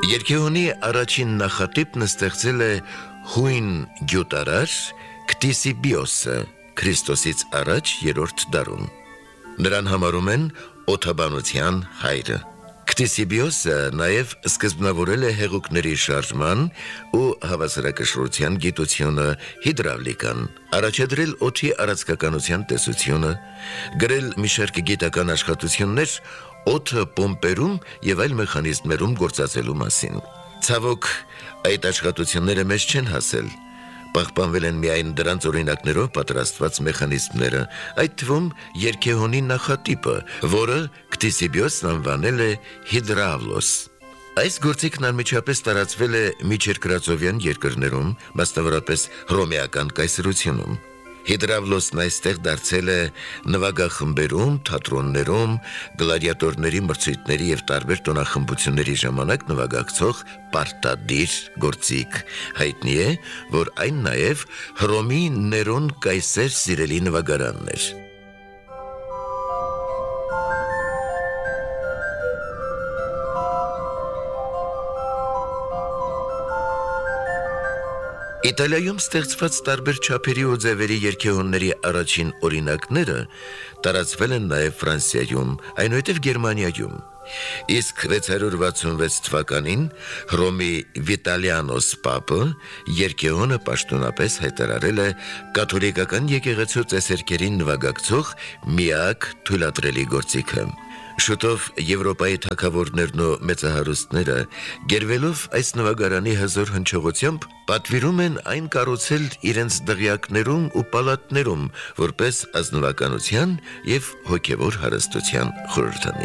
Երկեհոնի առաջին նախատիպն ստեղծել է հույն գյուտարար Կտիսիբիոսը Քրիստոսից առաջ 3-րդ դարում։ Նրան համարում են օդաբանության հայրը։ Կտիսիբիոսը նաև սկզբնավորել է հեղուկների շարժման ու հավասարակշռության գիտությունը հիդրավլիկան, առաջադրել օդի առածկականության տեսությունը, գրել մի շարք գիտական աշխատություններ օդը պոմպերում և այլ մեխանիզմներում գործածելու մասին։ Ցավոք, այդ աշխատությունները մեզ չեն հասել, պահպանվել են միայն դրանց օրինակներով պատրաստված մեխանիզմները, այդ թվում երկեհոնի նախատիպը, որը Կտիսիբիոսն անվանել է հիդրավլոս։ Այս գործիքն անմիջապես տարածվել է միջերկրածովյան երկրներում, մասնավորապես հռոմեական կայսրությունում։ Հիդրավլոսն այստեղ դարձել է նվագախմբերում, թատրոններում, գլադիատորների մրցույթների և տարբեր տոնախմբությունների ժամանակ նվագակցող պարտադիր գործիք։ Հայտնի է, որ այն նաև Հռոմի Ներոն կայսեր սիրելի նվագարանն էր։ Իտալիայում ստեղծված տարբեր չափերի ու ձևերի երգեհոնների առաջին օրինակները տարածվել են նաև Ֆրանսիայում, այնուհետև Գերմանիայում։ Իսկ 666 թվականին Հռոմի Վիտալիանոս Պապը երգեհոնը պաշտոնապես հայտարարել է կաթոլիկական եկեղեցու ծեսերքերին նվագակցող միակ թույլատրելի գործիքը։ Շուտով Եվրոպայի թագավորներն ու մեծահարուստները, գերվելով այս նվագարանի հզոր հնչողությամբ, պատվիրում են այն կառուցել իրենց դղյակներում ու պալատներում, որպես ազնվականության և հոգևոր հարստության խորհրդանիշ։